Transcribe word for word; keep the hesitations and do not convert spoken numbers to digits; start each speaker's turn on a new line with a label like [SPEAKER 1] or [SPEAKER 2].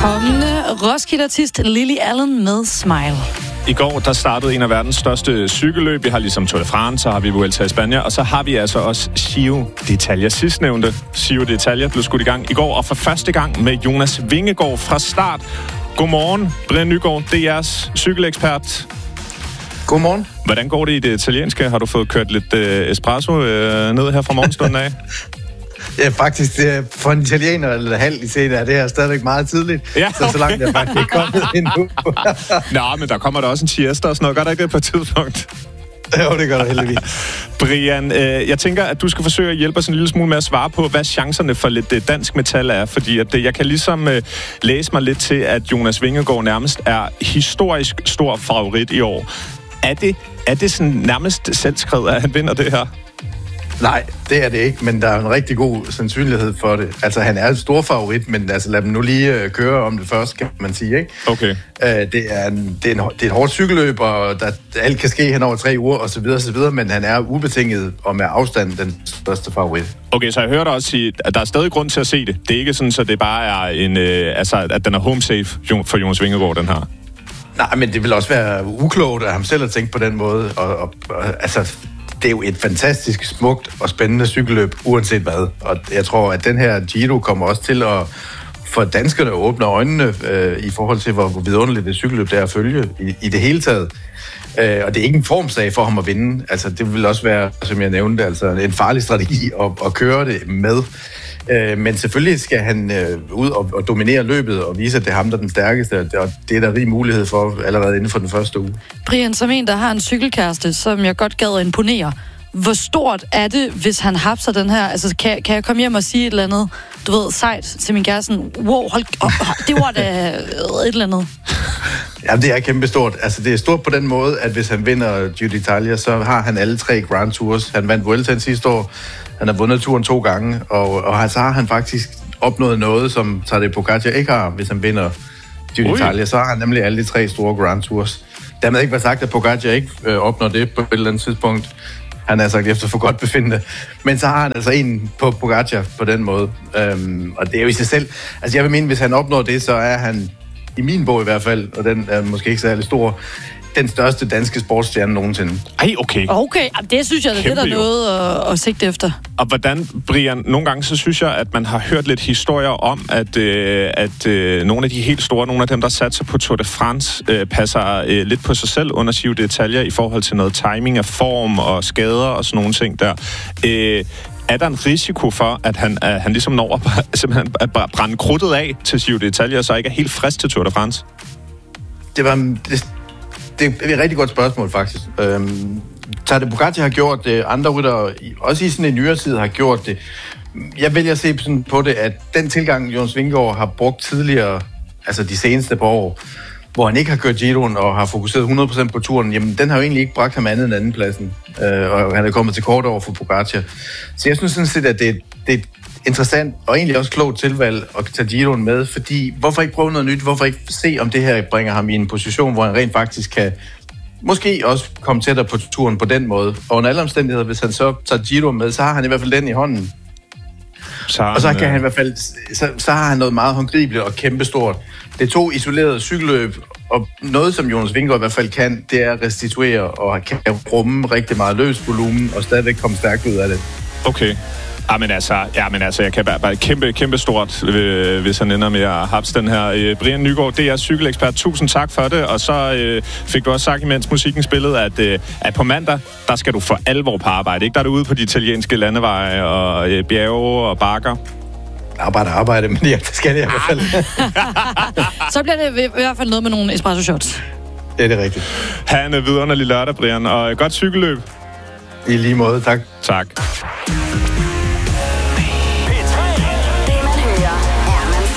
[SPEAKER 1] Kommende Roskilde-artist Lily Allen med Smile.
[SPEAKER 2] I går, der startede en af verdens største cykelløb. Vi har ligesom Tour de France, så har vi Vuelta i Spanien, og så har vi altså også Giro d'Italia. Sidstnævnte Giro d'Italia blev skudt i gang i går, og for første gang med Jonas Vingegaard fra start. Godmorgen, Brian Nygaard, D R's cykelekspert.
[SPEAKER 3] Godmorgen.
[SPEAKER 2] Hvordan går det i det italienske? Har du fået kørt lidt øh, espresso øh, ned her fra morgenstunden af?
[SPEAKER 3] Ja, faktisk, det er for en italiener eller halv i scene, er det her stadigvæk meget tidligt. Ja, okay. Så så langt er jeg faktisk ikke kommet endnu.
[SPEAKER 2] Nå, men der kommer der også en siesta og sådan noget. Gør der ikke det på et tidspunkt?
[SPEAKER 3] Jo, det gør der heldigvis.
[SPEAKER 2] Brian, øh, jeg tænker, at du skal forsøge at hjælpe os en lille smule med at svare på, hvad chancerne for lidt øh, dansk metal er. Fordi at, øh, jeg kan ligesom øh, læse mig lidt til, at Jonas Vingegaard nærmest er historisk stor favorit i år. Er det, er det sådan nærmest selvskrevet, at han vinder det her?
[SPEAKER 3] Nej, det er det ikke, men der er en rigtig god sandsynlighed for det. Altså, han er en stor favorit, men altså, lad dem nu lige øh, køre om det først, kan man sige, ikke?
[SPEAKER 2] Okay.
[SPEAKER 3] Øh, det, er en, det, er en, det er et hårdt cykelløb, og der, alt kan ske hen over tre uger, og så videre, og så videre, men han er ubetinget og med afstand den største favorit.
[SPEAKER 2] Okay, så jeg hørte også sige, at der er stadig grund til at se det. Det er ikke sådan, så det bare er en, øh, altså, at den er home safe for Jonas Vingegaard, den her.
[SPEAKER 3] Nej, men det vil også være uklogt af ham selv at tænke på den måde, og, og, og altså... Det er jo et fantastisk smukt og spændende cykelløb, uanset hvad. Og jeg tror, at den her Giro kommer også til at få danskerne åbne øjnene øh, i forhold til, hvor vidunderligt det cykelløb der er at følge i, i det hele taget. Øh, og det er ikke en formsag for ham at vinde. Altså, det vil også være, som jeg nævnte, altså en farlig strategi at, at køre det med. Øh, men selvfølgelig skal han øh, ud og, og dominere løbet og vise, at det er ham, der er den stærkeste, og det er der rig mulighed for allerede inden for den første uge.
[SPEAKER 1] Brian, som en, der har en cykelkæreste, som jeg godt gad at imponere, hvor stort er det, hvis han hapser den her? Altså, kan, kan jeg komme hjem og sige et eller andet, du ved, sejt til min kæreste? Wow, hold, oh, det var da et eller andet.
[SPEAKER 3] Jamen, det er kæmpestort. Altså, det er stort på den måde, at hvis han vinder Giro d'Italia, så har han alle tre Grand Tours. Han vandt Vueltaen sidste år, han har vundet turen to gange, og, og så har han faktisk opnået noget, som Tadej Pogačar ikke har, hvis han vinder Giro d'Italia. Så har han nemlig alle de tre store Grand Tours. Dermed ikke været sagt, at Pogačar ikke øh, opnår det på et eller andet tidspunkt. Han har sagt efter for godt befindende. Men så har han altså en på Pogačar på den måde. Øhm, og det er jo i sig selv... Altså jeg vil mene, hvis han opnår det, så er han, i min bog i hvert fald, og den er måske ikke særlig stor, den største danske sportsstjerne nogensinde.
[SPEAKER 2] Ej, okay.
[SPEAKER 1] Okay, det synes jeg, det er der noget at, at sigte efter.
[SPEAKER 2] Og hvordan, Brian, nogle gange så synes jeg, at man har hørt lidt historier om, at, øh, at øh, nogle af de helt store, nogle af dem, der satser på Tour de France, øh, passer øh, lidt på sig selv under Giro d'Italia i forhold til noget timing af form og skader og sådan nogle ting der. Øh, er der en risiko for, at han, at han ligesom når at, simpelthen at brænde krudtet af til Giro d'Italia, og så ikke er helt frisk til Tour de France?
[SPEAKER 3] Det var... Det Det er et rigtig godt spørgsmål, faktisk. Øhm, Tadej Pogačar har gjort det, andre ryttere, også i sådan en nyere tid, har gjort det. Jeg vælger at se sådan på det, at den tilgang, Jonas Vingegaard har brugt tidligere, altså de seneste par år, hvor han ikke har kørt Giroen og har fokuseret hundrede procent på turen, jamen den har jo egentlig ikke bragt ham andet end andenpladsen, øh, og han er kommet til kort over for Pogačar. Så jeg synes sådan set, at det er, det er et interessant og egentlig også klogt tilvalg at tage Giroen med, fordi hvorfor ikke prøve noget nyt? Hvorfor ikke se, om det her bringer ham i en position, hvor han rent faktisk kan måske også komme tættere på turen på den måde. Og under alle omstændigheder, hvis han så tager Giroen med, så har han i hvert fald den i hånden. Så han, og så kan han i hvert fald, så, så har han noget meget håndgribeligt og kæmpestort. Det er to isolerede cykelløb, og noget, som Jonas Vingegaard i hvert fald kan, det er at restituere og kan rumme rigtig meget løs volumen og stadigvæk komme stærkt ud af det.
[SPEAKER 2] Okay. Ja, men altså, ja, men altså, jeg kan bare, bare kæmpe, kæmpe stort, øh, hvis han ender med at hapse den her. Øh, Brian Nygaard, det er cykelekspert. Tusind tak for det. Og så øh, fik du også sagt, imens musikken spillede, at, øh, at på mandag, der skal du for alvor på arbejde. Ikke? Der er du ude på de italienske landeveje og øh, bjerge og bakker.
[SPEAKER 3] Arbejde arbejde, men ja, det skal jeg i hvert fald.
[SPEAKER 1] Så bliver det i hvert fald noget med nogle espresso shots.
[SPEAKER 3] Det er det rigtigt.
[SPEAKER 2] Ha' en vidunderlig lørdag, Brian, og godt cykelløb.
[SPEAKER 3] I lige måde, tak.
[SPEAKER 2] Tak.